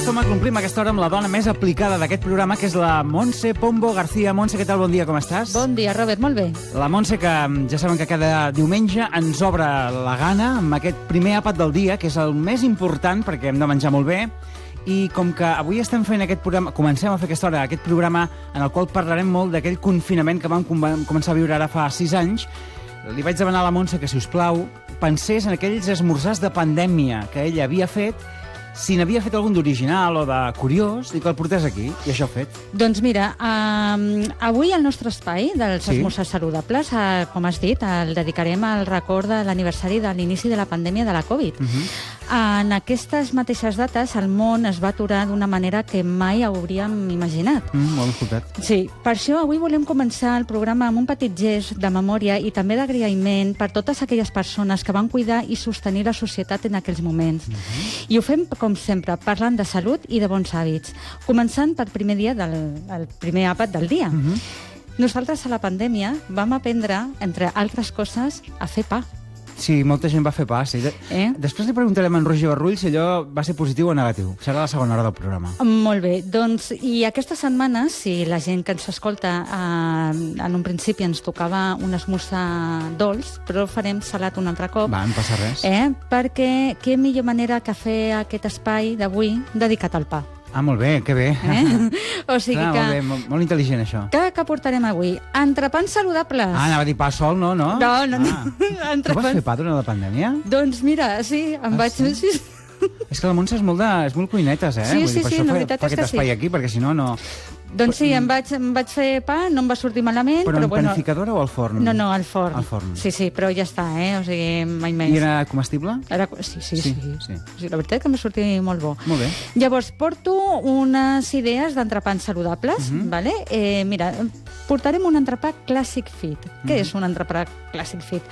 l'estómac l'omplim a aquesta hora amb la dona més aplicada d'aquest programa, que és la Montse Pombo García. Montse, què tal? Bon dia, com estàs? Bon dia, Robert, molt bé. La Montse, que ja saben que cada diumenge ens obre la gana amb aquest primer àpat del dia, que és el més important perquè hem de menjar molt bé. I com que avui estem fent aquest programa, comencem a fer aquesta hora, aquest programa en el qual parlarem molt d'aquell confinament que vam començar a viure ara fa 6 anys, li vaig demanar a la Montse que, si us plau, pensés en aquells esmorzars de pandèmia que ella havia fet, si n'havia fet algun d'original o de curiós, i que el portés aquí, i això ha fet. Doncs mira, avui el nostre espai dels esmorzars saludables, com has dit, el dedicarem al record de l'aniversari de l'inici de la pandèmia de la Covid. En aquestes mateixes dates, el món es va aturar d'una manera que mai hauríem imaginat. Ho hem escoltat. Sí, per això avui volem començar el programa amb un petit gest de memòria i també d'agraïment per totes aquelles persones que van cuidar i sostenir la societat en aquells moments. I ho fem, com sempre, parlant de salut i de bons hàbits, començant pel primer dia el primer àpat del dia. Nosaltres a la pandèmia vam aprendre, entre altres coses, a fer pa. Sí, molta gent va fer pa, sí. Després li preguntarem a en Roger Barrull si allò va ser positiu o negatiu. Serà la segona hora del programa. Molt bé, doncs, i aquesta setmana, si la gent que ens escolta en un principi ens tocava un esmorzar dolç, però farem salat un altre cop. Va, no passa res. Perquè què millor manera que fer aquest espai d'avui dedicat al pa. Ah, molt bé, que bé. O sigui clar, que... Molt bé, molt intel·ligent, això. Què portarem avui? Entrepans saludables. Anava a dir pa sol, no? No. Tu vas fer pa durant la pandèmia? Doncs mira, sí, vaig... Sí? És que la Montse és molt cuinetes, eh? Sí, la veritat és que sí. Fa aquest espai aquí, perquè si no, no... Doncs sí, em vaig fer pa, no em va sortir malament, però en panificadora o al forn? No, al forn. Al forn. Sí, però ja està, o sigui, mai més. I era comestible? Sí. La veritat que em va sortir molt bo. Molt bé. Llavors, porto unes idees d'entrepans saludables, vale? Mira, portarem un entrepà Classic Fit. Què és un entrepà Classic Fit?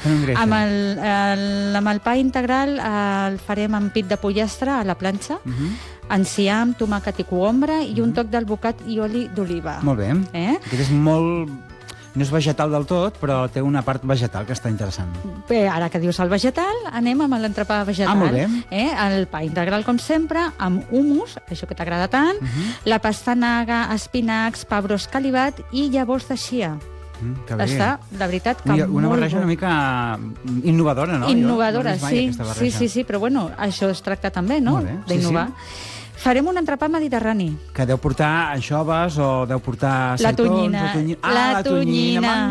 Amb el pa integral el farem amb pit de pollastre a la planxa, enciam, tomàquet i cogombre i un toc d'alvocat i oli d'oliva. Molt bé. Aquest és molt... No és vegetal del tot, però té una part vegetal que està interessant. Bé, ara que dius el vegetal, anem amb l'entrepà vegetal. Ah, molt bé. El pa integral, com sempre, amb hummus, això que t'agrada tant, la pastanaga, espinacs, pebró escalivat i llavors de chia. Està, la veritat, que molt bo. Una barreja una mica innovadora, no? Innovadora, sí, però bueno, això es tracta també, no? D'innovar. Farem un entrepà mediterrani. Que deu portar anxoves o deu portar la tonyina. La tonyina.